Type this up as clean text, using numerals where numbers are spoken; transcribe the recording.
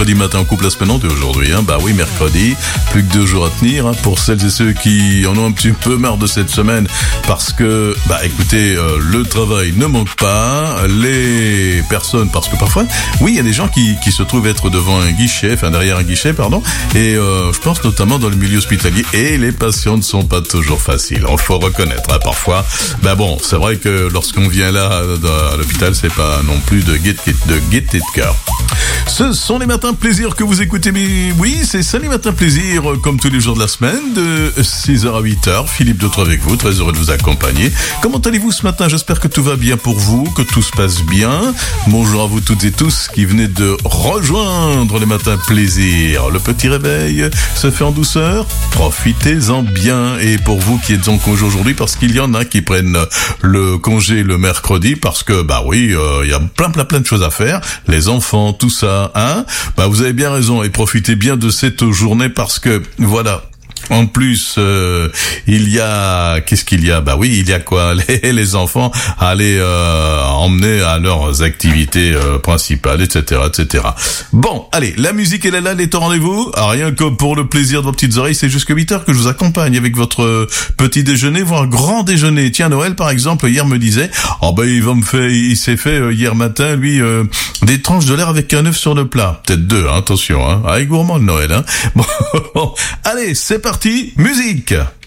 mercredi matin en couple la semaine entière aujourd'hui, hein. Bah oui, mercredi, plus que 2 jours à tenir, hein, pour celles et ceux qui en ont un petit peu marre de cette semaine, parce que, bah écoutez, le travail ne manque pas, les personnes, parce que parfois, oui, il y a des gens qui se trouvent être devant un guichet, enfin derrière un guichet, pardon, et je pense notamment dans le milieu hospitalier, et les patients ne sont pas toujours faciles, il faut reconnaître, hein, parfois, bah bon, c'est vrai que lorsqu'on vient là, à l'hôpital, c'est pas non plus de gaieté de cœur. Ce sont les matins plaisir que vous écoutez, mais oui, c'est ça les matins plaisir, comme tous les jours de la semaine, de 6h à 8h. Philippe Dautre avec vous, très heureux de vous accompagner. Comment allez-vous ce matin? J'espère que tout va bien pour vous, que tout se passe bien. Bonjour à vous toutes et tous qui venez de rejoindre les matins plaisir. Le petit réveil se fait en douceur, profitez-en bien. Et pour vous qui êtes en congé aujourd'hui, parce qu'il y en a qui prennent le congé le mercredi, parce que, bah oui, il y a plein de choses à faire. Les enfants, tout ça, hein? Bah vous avez bien raison et profitez bien de cette journée parce que, voilà. En plus, il y a, qu'est-ce qu'il y a? Bah oui, il y a quoi? Les enfants à aller emmener à leurs activités principales, etc., etc. Bon, allez, la musique elle est là, elle est au rendez-vous. Rien que pour le plaisir de vos petites oreilles, c'est jusqu'à 8h que je vous accompagne avec votre petit déjeuner, voire grand déjeuner. Tiens, Noël par exemple, hier me disait, oh bah il s'est fait hier matin, lui, des tranches de l'air avec un œuf sur le plat. Peut-être 2, hein, attention, hein. Ah, il est gourmand le Noël, hein. Bon, allez, c'est parti, musique.